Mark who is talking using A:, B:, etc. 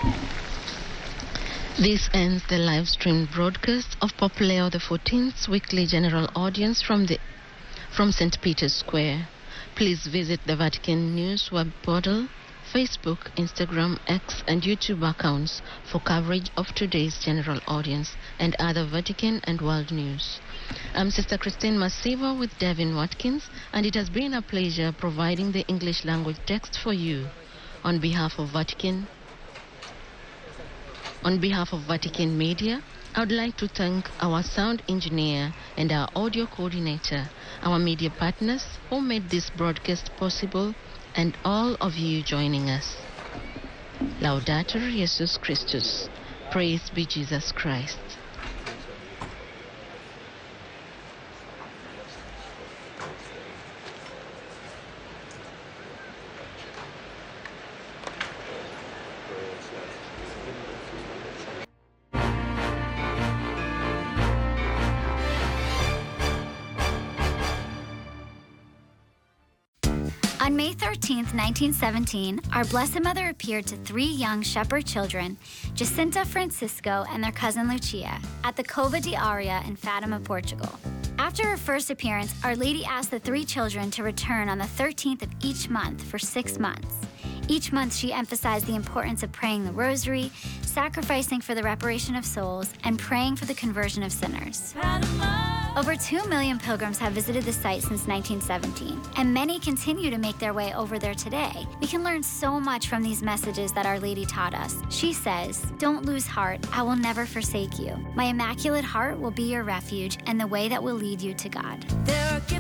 A: This ends the live stream broadcast of Pope Leo XIV's weekly general audience from St. Peter's Square. Please visit the Vatican News web portal, Facebook, Instagram, X, and YouTube accounts for coverage of today's general audience and other Vatican and world news. I'm Sister Christine Masivo with Devin Watkins, and it has been a pleasure providing the English language text for you. On behalf of Vatican Media, I would like to thank our sound engineer and our audio coordinator, our media partners who made this broadcast possible, and all of you joining us. Laudator Jesus Christus. Praise be Jesus Christ.
B: On May 13, 1917, our Blessed Mother appeared to 3 young shepherd children, Jacinta, Francisco, and their cousin Lucia, at the Cova de Aria in Fatima, Portugal. After her first appearance, Our Lady asked the 3 children to return on the 13th of each month for 6 months. Each month, she emphasized the importance of praying the rosary, sacrificing for the reparation of souls, and praying for the conversion of sinners. Over 2 million pilgrims have visited the site since 1917, and many continue to make their way over there today. We can learn so much from these messages that Our Lady taught us. She says, "Don't lose heart, I will never forsake you. My Immaculate Heart will be your refuge and the way that will lead you to God."
C: There are